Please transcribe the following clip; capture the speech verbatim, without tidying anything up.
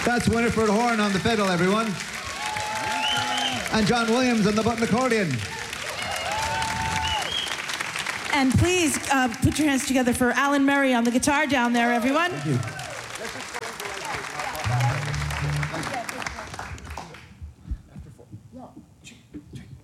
That's Winifred Horn on the fiddle, everyone. And John Williams on the button accordion. And please uh, put your hands together for Alan Murray on the guitar down there, everyone. Thank you.